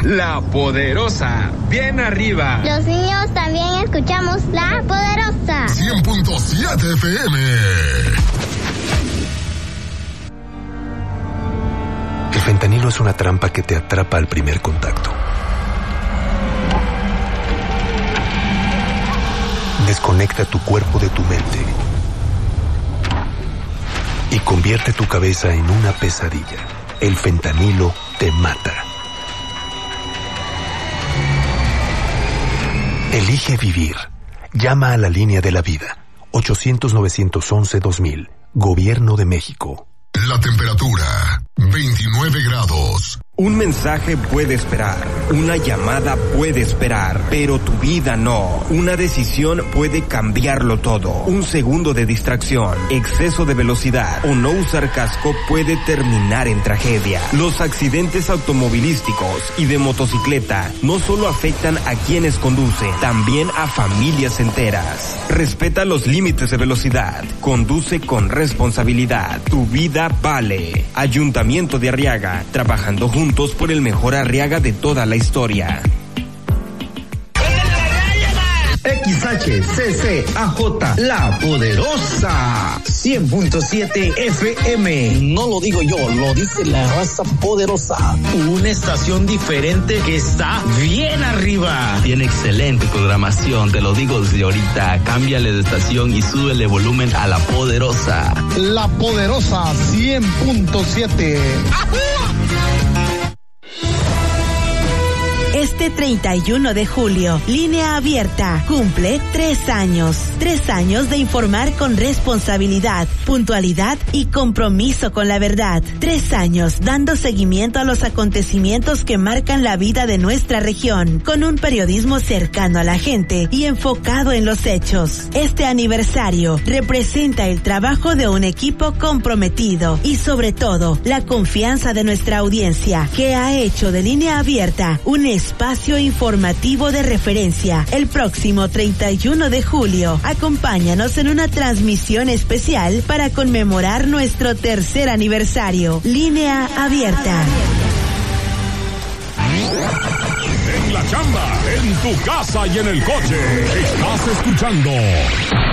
La Poderosa, bien arriba. Los niños también escuchamos La Poderosa. 100.7 FM. El fentanilo es una trampa que te atrapa al primer contacto. Desconecta tu cuerpo de tu mente y convierte tu cabeza en una pesadilla. El fentanilo te mata. Elige vivir. Llama a la línea de la vida. 800-911-2000. Gobierno de México. La temperatura, 29 grados. Un mensaje puede esperar, una llamada puede esperar, pero tu vida no. Una decisión puede cambiarlo todo. Un segundo de distracción, exceso de velocidad o no usar casco puede terminar en tragedia. Los accidentes automovilísticos y de motocicleta no solo afectan a quienes conducen, también a familias enteras. Respeta los límites de velocidad, conduce con responsabilidad. Tu vida vale. Ayuntamiento de Arriaga, trabajando juntos por el mejor Arriaga de toda la historia. XHCCAJ, La Poderosa, 100.7 FM. No lo digo yo, lo dice la raza poderosa. Una estación diferente que está bien arriba. Tiene excelente programación, te lo digo desde ahorita. Cámbiale de estación y súbele volumen a La Poderosa. La Poderosa, 100.7. Este 31 de julio, Línea Abierta cumple 3 años. 3 años de informar con responsabilidad, puntualidad y compromiso con la verdad. 3 años dando seguimiento a los acontecimientos que marcan la vida de nuestra región, con un periodismo cercano a la gente y enfocado en los hechos. Este aniversario representa el trabajo de un equipo comprometido y sobre todo la confianza de nuestra audiencia, que ha hecho de Línea Abierta un espacio informativo de referencia. El próximo 31 de julio, acompáñanos en una transmisión especial para conmemorar nuestro 3er aniversario. Línea Abierta. En la chamba, en tu casa y en el coche, estás escuchando